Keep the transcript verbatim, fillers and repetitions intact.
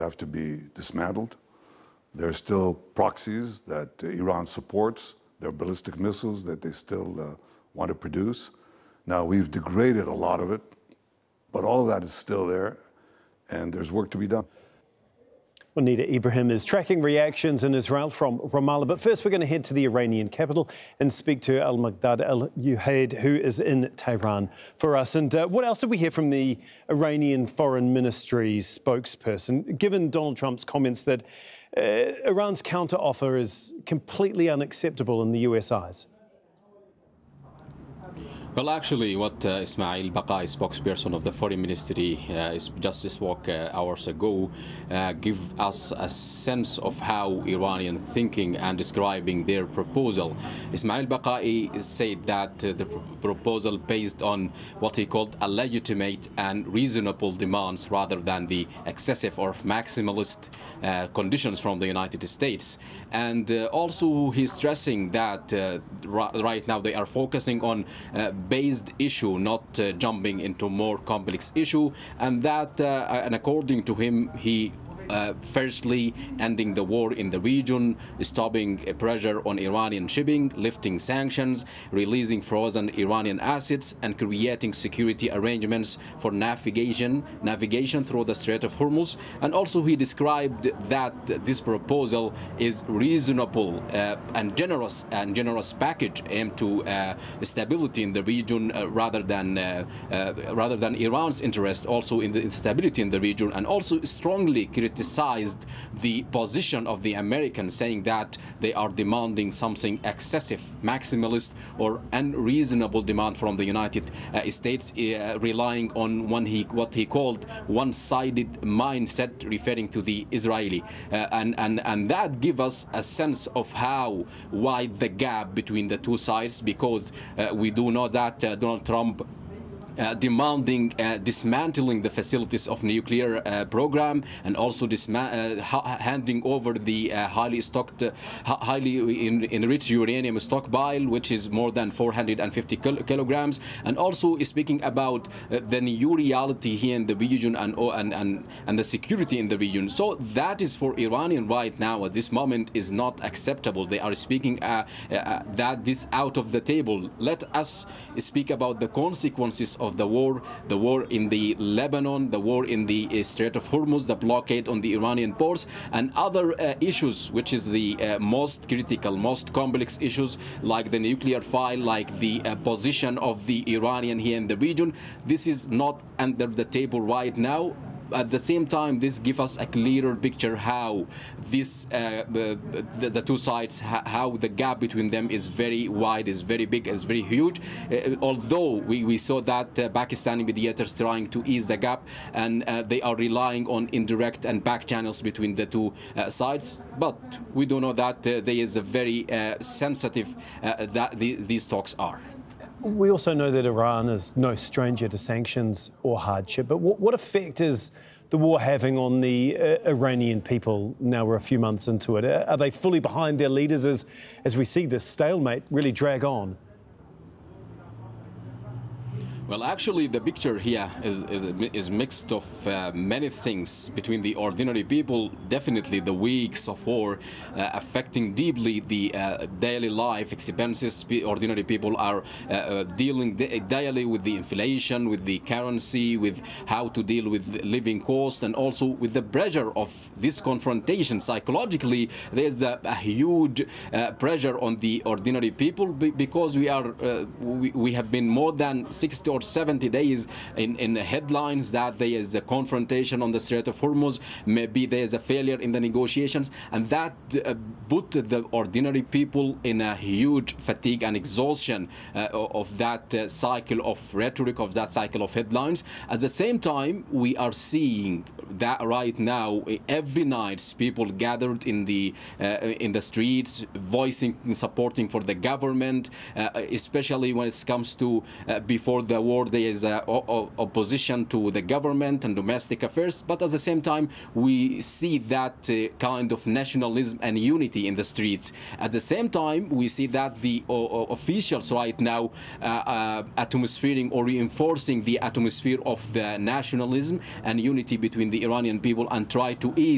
have to be dismantled. There are still proxies that uh, Iran supports. There are ballistic missiles that they still uh, want to produce. Now, we've degraded a lot of it, but all of that is still there, and there's work to be done. Well, Nida Ibrahim is tracking reactions in Israel from Ramallah. But first, we're going to head to the Iranian capital and speak to Al-Maqdad Al-Uhaid, who is in Tehran for us. And uh, what else did we hear from the Iranian Foreign Ministry's spokesperson, given Donald Trump's comments that uh, Iran's counteroffer is completely unacceptable in the U S eyes? Well, actually, what uh, Ismail Baqai, spokesperson of the Foreign Ministry, uh, just spoke uh, hours ago, uh, give us a sense of how Iranian thinking and describing their proposal. Ismail Baqai said that uh, the pr proposal based on what he called a legitimate and reasonable demands rather than the excessive or maximalist uh, conditions from the United States. And uh, also he's stressing that uh, right now they are focusing on uh, based issue, not uh, jumping into more complex issue, and that, uh, and according to him, he Uh, firstly, ending the war in the region, stopping uh, pressure on Iranian shipping, lifting sanctions, releasing frozen Iranian assets, and creating security arrangements for navigation, navigation through the Strait of Hormuz. And also he described that this proposal is reasonable uh, and generous and generous package aimed to uh, stability in the region uh, rather than uh, uh, rather than Iran's interest also in the stability in the region, and also strongly criticized criticized the position of the Americans, saying that they are demanding something excessive, maximalist, or unreasonable demand from the United uh, States, uh, relying on one he, what he called one-sided mindset, referring to the Israeli. Uh, and, and, and that gives us a sense of how wide the gap between the two sides, because uh, we do know that uh, Donald Trump Uh, demanding uh, dismantling the facilities of nuclear uh, program, and also uh, handing over the uh, highly stocked, uh, highly in enriched uranium stockpile, which is more than four hundred fifty kil kilograms, and also speaking about uh, the new reality here in the region and, and and and the security in the region. So that is for Iranian right now at this moment is not acceptable. They are speaking uh, uh, that this out of the table. Let us speak about the consequences of the war, the war in the Lebanon, the war in the uh, Strait of Hormuz, the blockade on the Iranian ports, and other uh, issues, which is the uh, most critical, most complex issues, like the nuclear file, like the uh, position of the Iranian here in the region. This is not under the table right now. At the same time, this gives us a clearer picture how this, uh, the, the two sides, how the gap between them is very wide, is very big, is very huge. Uh, although we, we saw that uh, Pakistani mediators trying to ease the gap, and uh, they are relying on indirect and back channels between the two uh, sides. But we do know that uh, there is a very uh, sensitive uh, that the, these talks are. We also know that Iran is no stranger to sanctions or hardship, but what, what effect is the war having on the uh, Iranian people now we're a few months into it? Are they fully behind their leaders as, as we see this stalemate really drag on? Well, actually, the picture here is, is, is mixed of uh, many things between the ordinary people. Definitely the weeks of war uh, affecting deeply the uh, daily life expenses. Ordinary people are uh, uh, dealing daily with the inflation, with the currency, with how to deal with living costs, and also with the pressure of this confrontation. Psychologically, there's a, a huge uh, pressure on the ordinary people because we are uh, we, we have been more than sixty or seventy days in, in the headlines that there is a confrontation on the Strait of Hormuz, maybe there is a failure in the negotiations, and that uh, put the ordinary people in a huge fatigue and exhaustion uh, of that uh, cycle of rhetoric, of that cycle of headlines. At the same time, we are seeing that right now, every night people gathered in the uh, in the streets, voicing, supporting for the government, uh, especially when it comes to uh, before the war, there is a opposition to the government and domestic affairs, but at the same time we see that uh, kind of nationalism and unity in the streets. At the same time, we see that the uh, officials right now uh, uh, atmosphering or reinforcing the atmosphere of the nationalism and unity between the Iranian people and try to ease